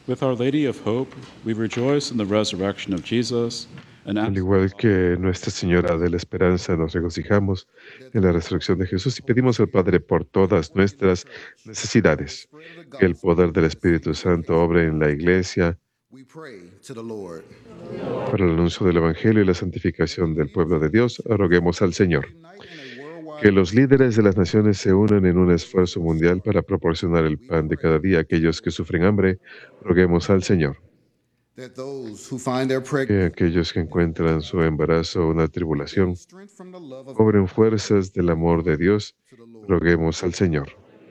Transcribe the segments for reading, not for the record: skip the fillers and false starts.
With Our Lady of Hope, we rejoice in the resurrection of Jesus and Al ask igual que Nuestra Señora de la Esperanza, nos regocijamos en la resurrección de Jesús y pedimos al Padre por todas nuestras necesidades. Que el poder del Espíritu Santo obre en la Iglesia para el anuncio del Evangelio y la santificación del pueblo de Dios. Roguemos al Señor. Que los líderes de las naciones se unan en un esfuerzo mundial para proporcionar el pan de cada día a aquellos que sufren hambre. Roguemos al Señor. Que aquellos que encuentran su embarazo una tribulación cobren fuerzas del amor de Dios. Roguemos al Señor.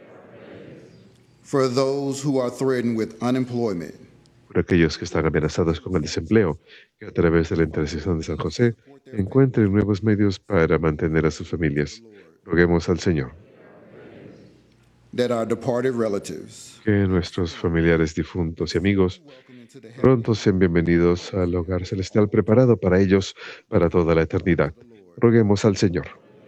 Por aquellos que están amenazados con el desempleo, que a través de la intercesión de San José encuentren nuevos medios para mantener a sus familias. Roguemos al Señor. Que nuestros familiares difuntos y amigos pronto sean bienvenidos al hogar celestial preparado para ellos para toda la eternidad. Roguemos al Señor.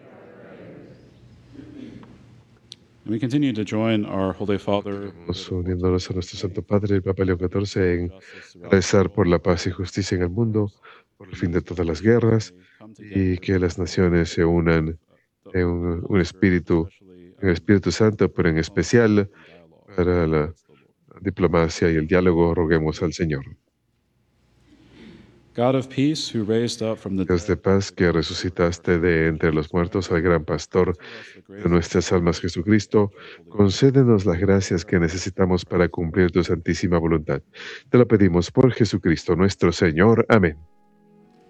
We continue to join our Holy Father, Estamos uniéndonos a nuestro Santo Padre, el Papa León XIV, en rezar por la paz y justicia en el mundo, por el fin de todas las guerras y que las naciones se unan en un espíritu, en el Espíritu Santo, pero en especial para la diplomacia y el diálogo. Roguemos al Señor. God of peace, who raised up from the Dios de paz, que resucitaste de entre los muertos al gran pastor de nuestras almas, Jesucristo, concédenos las gracias que necesitamos para cumplir tu santísima voluntad. Te lo pedimos por Jesucristo nuestro Señor. Amén.